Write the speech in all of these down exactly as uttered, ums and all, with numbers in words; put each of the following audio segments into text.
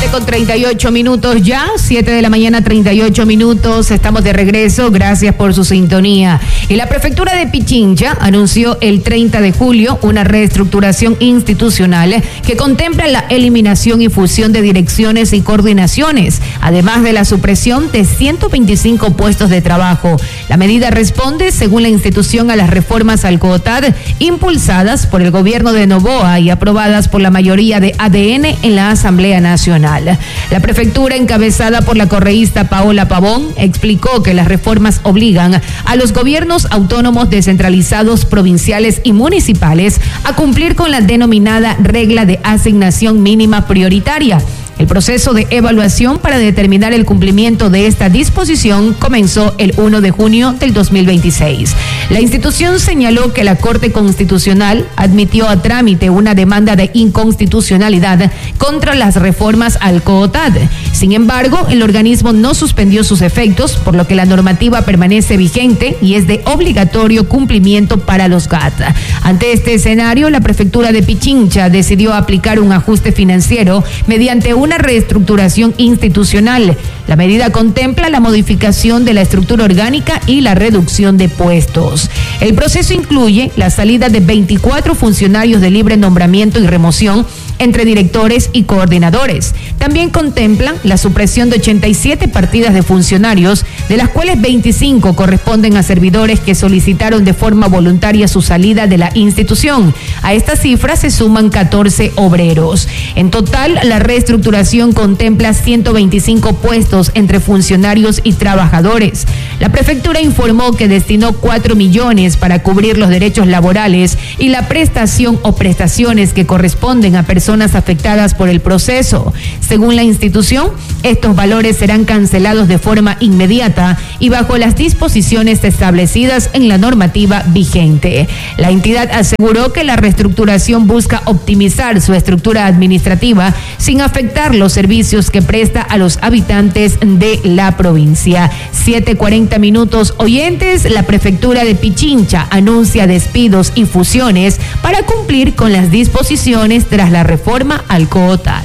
con treinta y ocho minutos ya, siete de la mañana, treinta y ocho minutos. Estamos de regreso, gracias por su sintonía. Y la prefectura de Pichincha anunció el treinta de julio una reestructuración institucional que contempla la eliminación y fusión de direcciones y coordinaciones, además de la supresión de ciento veinticinco puestos de trabajo. La medida responde, según la institución, a las reformas al COTAD impulsadas por el gobierno de Noboa y aprobadas por la mayoría de A D N en la Asamblea Nacional. La prefectura, encabezada por la correísta Paola Pavón, explicó que las reformas obligan a los gobiernos autónomos descentralizados, provinciales y municipales a cumplir con la denominada regla de asignación mínima prioritaria. El proceso de evaluación para determinar el cumplimiento de esta disposición comenzó el primero de junio del dos mil veintiséis. La institución señaló que la Corte Constitucional admitió a trámite una demanda de inconstitucionalidad contra las reformas al COTAD. Sin embargo, el organismo no suspendió sus efectos, por lo que la normativa permanece vigente y es de obligatorio cumplimiento para los G A T. Ante este escenario, la prefectura de Pichincha decidió aplicar un ajuste financiero mediante un una reestructuración institucional. La medida contempla la modificación de la estructura orgánica y la reducción de puestos. El proceso incluye la salida de veinticuatro funcionarios de libre nombramiento y remoción entre directores y coordinadores. También contemplan la supresión de ochenta y siete partidas de funcionarios, de las cuales veinticinco corresponden a servidores que solicitaron de forma voluntaria su salida de la institución. A esta cifra se suman catorce obreros. En total, la reestructuración contempla ciento veinticinco puestos entre funcionarios y trabajadores. La prefectura informó que destinó cuatro millones para cubrir los derechos laborales y la prestación o prestaciones que corresponden a personas afectadas por el proceso. Según la institución, estos valores serán cancelados de forma inmediata y bajo las disposiciones establecidas en la normativa vigente. La entidad aseguró que la reestructuración busca optimizar su estructura administrativa sin afectar los servicios que presta a los habitantes de la provincia. siete cuarenta minutos, oyentes. La prefectura de Pichincha anuncia despidos y fusiones para cumplir con las disposiciones tras la reforma al COTAD.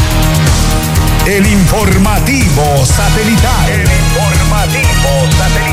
El informativo satelital. El informativo satelital.